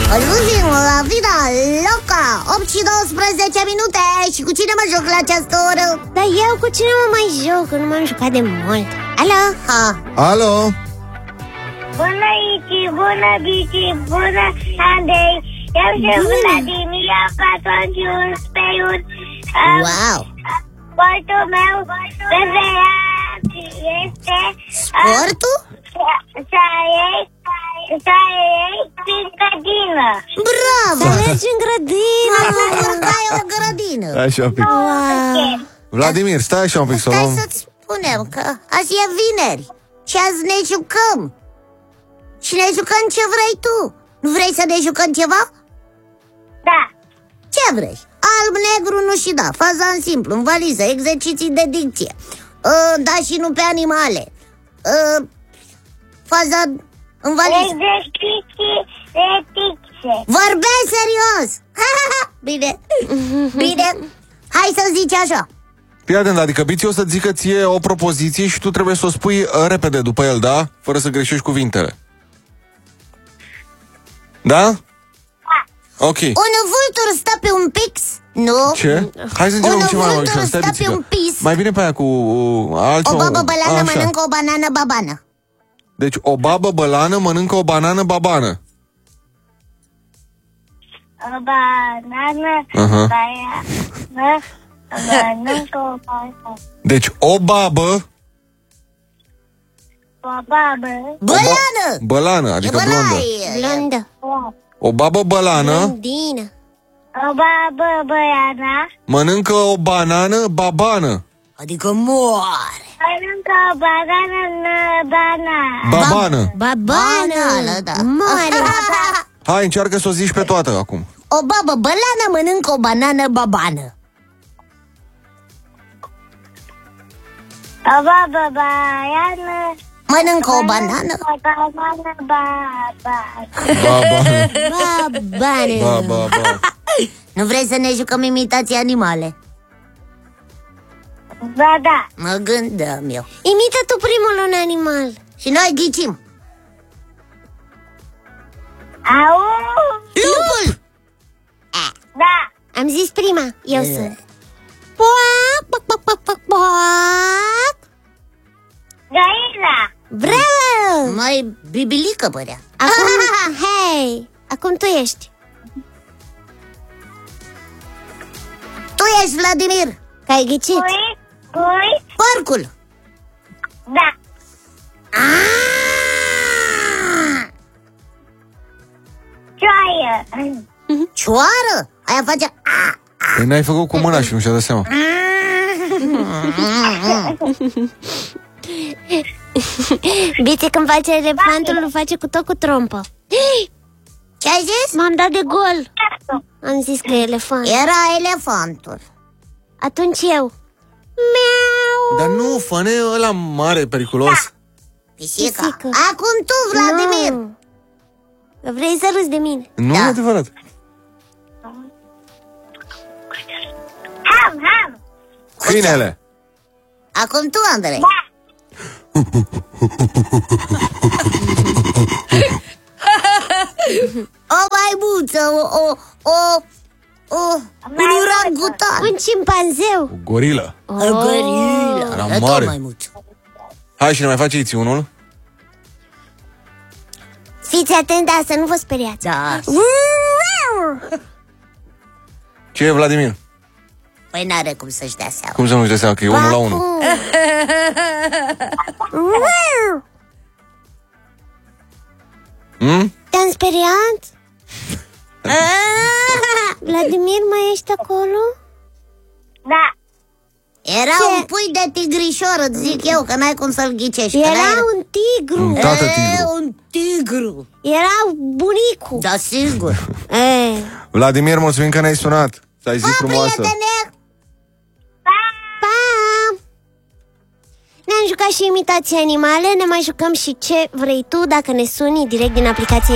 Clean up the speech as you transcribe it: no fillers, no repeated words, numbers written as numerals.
Auzim la vida loca 8 și 12 minute. Și cu cine mă joc la această oră? Dar eu cu cine mă mai joc? Că nu m-am jucat de mult. Alo? Alo? Bună, Ici, bună, Bici, bună, Andrei. Eu sunt Vladimir, am 4 și un speiut. Wow. Sportul meu preferat este Sportul? să iei prin grădină. Bravo! Să mergi în grădină. Urca e o grădină. Stai așa un pic. Vladimir, stai așa un pic să o Stai luăm. să-ți spunem că azi e vineri și azi ne jucăm. Și ne jucăm ce vrei tu. Nu vrei să ne jucăm ceva? Da. Ce vrei? Alb, negru, nu și da. Fazan simplu, în valiză, exerciții de dicție. Da și nu pe animale. Faza în valiză. Exerciții de dicție. Vorbesc serios. Bine. Bine. Hai să zici așa. Fii atent, adică Bici o să-ți zică ție o propoziție și tu trebuie să o spui repede după el, da? Fără să greșești cuvintele. Da? Ok. Un vultur stă pe un pix. Nu. Ce? Hai să începem ceva mai ușor. Stai, pe Bițică. un pis. Mai bine pe aia cu altceva. O babă bălană Așa. mănâncă o banană babană. Deci o babă bălană mănâncă o banană babană. O banană, Aha. mănâncă o banană. Deci o babă O babă, Bălană. bălană, adică blondă. Bălaie. Blondă. O babă bălană Blondină. o babă băiana, mănâncă o banană babană. Adică moare. mănâncă o banană Babană. Banană, da. Mare. Hai, încearcă să o zici pe toată acum. O babă bălană mănâncă o banană babană. O babă băiană, Mănâncă o banană. o banană baba. Babană. Babane. Ba. Nu vrei să ne jucăm imitații animale? Ba da. Mă gândeam eu. Imită tu primul un animal. Și noi ghicim. Au, Lupul. da. Am zis prima. Eu sunt. Poac, poac, poac, poac, poac, poac. Găina. Bravo! Mai bibilică părea. Acum, hei, acum tu ești. Tu ești Vladimir. Că ai ghicit. Cui, Porcul. da. Cioaie. Cioară. Aia face. Păi n-ai făcut cu mâna și nu și-a dat seama. Biții când face elefantul, îl face cu tot cu trompă. Ce ai zis? M-am dat de gol. Am zis că e elefant. Era elefantul. Atunci eu. Miau. Dar nu, fă-ne ăla mare, periculos. Pisica. Pisică. Acum tu, Vladimir. Nu. Vrei să râzi de mine? Nu Da. e adevărat. Ham. Câinele. Acum tu, Andrei. O maimuță, un orangutan. Un cimpanzeu. O gorilă. O gorilă. Era Era mare. tot maimuță. Hai și ne mai faceți unul. Fiți atenți, da, să nu vă speriați. Da. Ce e, Vladimir? Păi n-are cum să-și dea seama. Cum să nu-și dea seama că e 1-1? Te-am speriat? Vladimir, mai ești acolo? Da. Era Ce? un pui de tigrișor, îți zic eu, că n-ai cum să-l ghicești. Era că n-ai- un tigru. Un tată tigru. un tigru. Era bunicul. Da, sigur. Vladimir, mulțumim că ne-ai sunat. Să ai zi frumoasă. Prietene! Pa! Ne-am jucat și imitații animale, ne mai jucăm și ce vrei tu dacă ne suni direct din aplicația